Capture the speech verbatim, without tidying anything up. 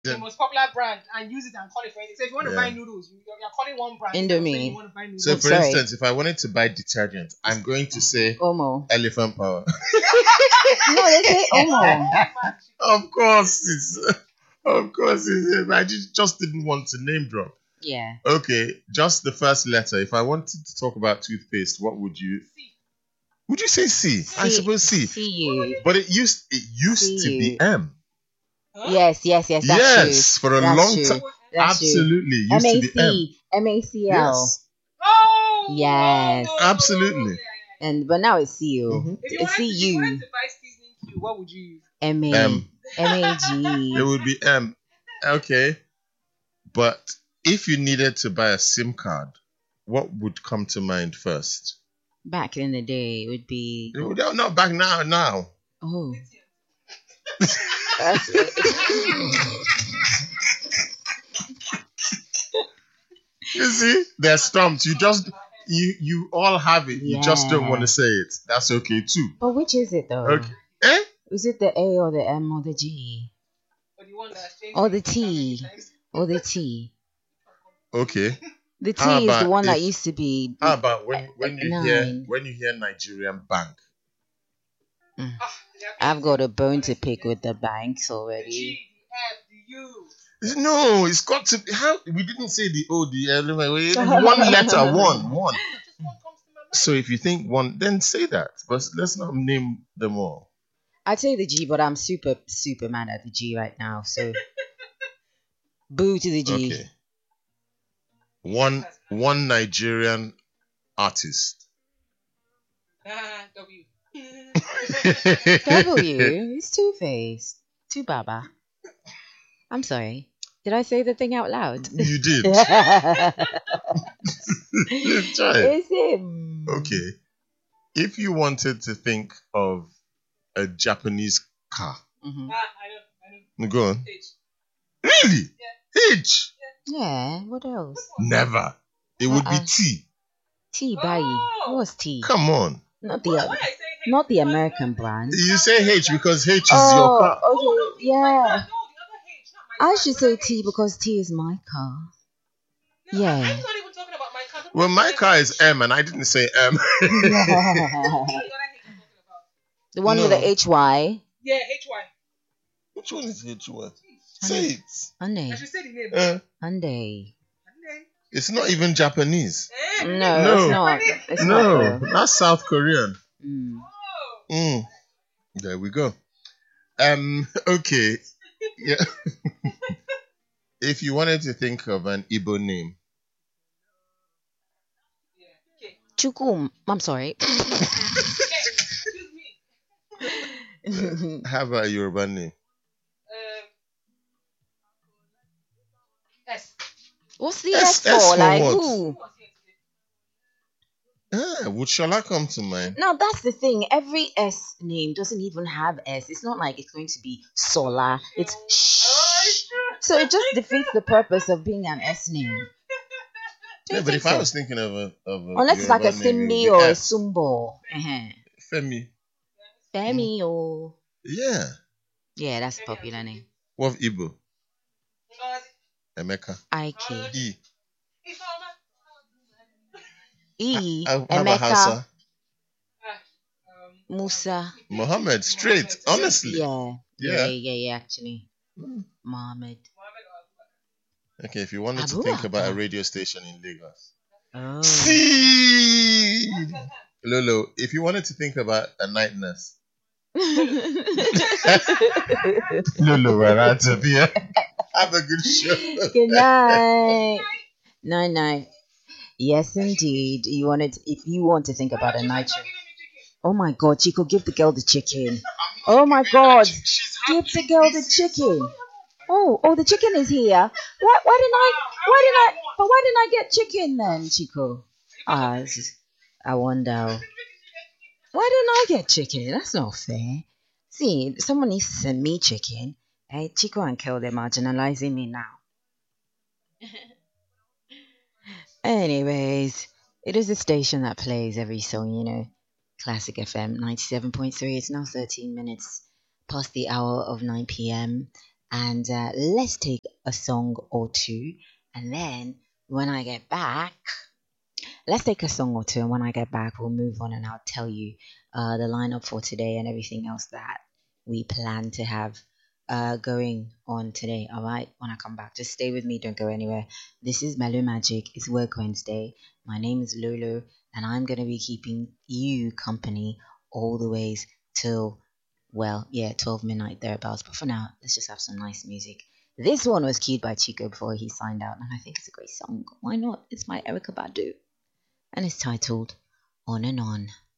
the most popular brand and use it and call it for anything. So if you want to Yeah. buy noodles, you- you're calling one brand. Indomie. You want to buy noodles. So, I'm for sorry. instance, if I wanted to buy detergent, I'm going to say Omo. Elephant Power. No, they say Omo. Of course, it's of course it's. I just just didn't want to name drop. Yeah. Okay, just the first letter. If I wanted to talk about toothpaste, what would you? Would you say C? I C- suppose C. See you. But it used it used to C. be M. Huh? Yes, yes, yes. That's Yes, true. for a That's long true. time. That's true. Absolutely, it M used A to be M. C. M A C L. Yes, Oh, Yes. oh, no, no, no, no, Absolutely. yeah, yeah, yeah. And but now it's C O. Mhm. If you It's wanted, to, if you wanted C U. to buy seasoning cube, what would you use? M A. M. M A It G. would be M. Okay, but if you needed to buy a SIM card, what would come to mind first? Back in the day, it would be. It would- No, no, back now. Now. Oh. That's You see, they're stumped. You just you you all have it. You just don't Yeah. want to say it. That's okay too. But which is it though? Okay. Eh? Is it the A or the M or the G Or the one that's changed or the it T or the T? Okay. The T How is the about one that if- used to be. How about when when you hear Nine. when you hear Nigerian bank? Ah, yeah, I've got a bone to pick with the banks the already. G, the F, the U. No, it's got to be how we didn't say the O, the L, we- one letter, one, one. Just one comes to my mind. So if you think one, then say that. But let's not name them all. I'd say the G, but I'm super, super mad at the G right now. So, boo to the G. Okay. One one Nigerian artist. Ah, W. W. It's Two Face. Two Baba. I'm sorry. Did I say the thing out loud? You did. it's Try it. him. Okay. If you wanted to think of a Japanese car, Mhm. Ah, I know, I know. go on. H. Really? H? Yeah. What else? Never. It would be Uh-uh. T. T Bayi. Oh. What's T? Come on. Not the Why other. I say H? Not the Because American no, brand. You say H because H is your Oh, car. Oh, okay. no, it's my car. Yeah. No, the other H, not my I car. should The say other T H. because T is my car. No, Yeah. I, I'm not even talking about my car. Well, my car is M and I didn't say M. The other H I'm talking about. The one with No. the H Y. Yeah, H Y. Which one is H one? Say it. I Hyundai. should say the name. Uh, Hyundai. it's not even Japanese. Eh? No, No. it's not. It's No, not. though. that's South Korean. Mm. Oh. Mm. There we go. Um. Okay. Yeah. If you wanted to think of an Igbo name, Yeah. Okay. Chukum. I'm sorry. Excuse me. how about a Yoruba name? Um. S. What's the S- S, S for? for Like what? who? Who was here today? Ah, would Shola come to mind? No, that's the thing. Every S name doesn't even have S. It's not like it's going to be Sola. It's Oh, Shh. it's true. So it just defeats the purpose of being an S name. Do Yeah, you but think if I so? was thinking of a of a Unless it's like a Yoruba name, it would Simbi be or a S. Sumbo. Uh-huh. Femi. Femi or... Yeah. Yeah, that's a popular name. What of Igbo? Ngozi. Emeka. Ike. E. Ifeoma. E. How how about Emeka. Hausa? Ah, um, Musa. Mohammed. Straight. Honestly. Yeah. Yeah, Yeah. yeah, yeah, actually. Mm. Mohammed. Mohammed or Abubakar. Okay, if you wanted to Abu think about a Bakar. radio station in Lagos. Oh. See, Lolo, if you wanted to think about a night nurse. Lolo, we're out of here. Have a good show. Good night. Night night. Yes, indeed. You wanted, if you want to think about a night show. Oh my God, Chico, give the girl the chicken. Oh my God, give the girl the chicken. Oh, oh, the chicken is here. Why, why didn't I? Why didn't I? But why didn't I get chicken then, Chico? Ah, this is, I wonder. Why didn't I get chicken? That's not fair. See, someone needs to send me chicken. Hey, Chico and Kel, they're marginalizing me now. Anyways, it is a station that plays every song, you know. Classic F M ninety-seven point three. It's now thirteen minutes past the hour of nine p.m. and uh, let's take a song or two. And then when I get back, let's take a song or two. And when I get back, we'll move on and I'll tell you uh, the lineup for today and everything else that we plan to have uh, going on today. All right. When I come back, just stay with me. Don't go anywhere. This is Mellow Magic. It's Work Wednesday. My name is Lulu, and I'm going to be keeping you company all the ways till, well, yeah, twelve midnight thereabouts. But for now, let's just have some nice music. This one was cued by Chico before he signed out, and I think it's a great song. Why not? It's my Erica Badu, and it's titled On and On.